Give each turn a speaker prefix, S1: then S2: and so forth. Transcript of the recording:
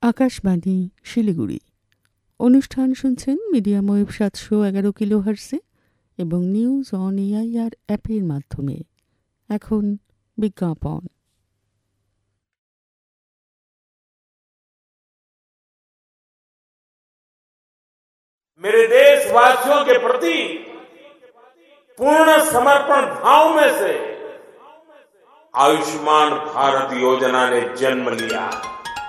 S1: আকাশবাণী শিলিগুড়ি। অনুষ্ঠান শুনছেন medium wave 711 কিলোহার্টজে এবং নিউজ অন এআইআর অ্যাপের মাধ্যমে। এখন বিজ্ঞাপন।
S2: मेरे देशवासियों के प्रति पूर्ण समर्पण भाव में से आयुष्मान भारत योजना ने जन्म लिया।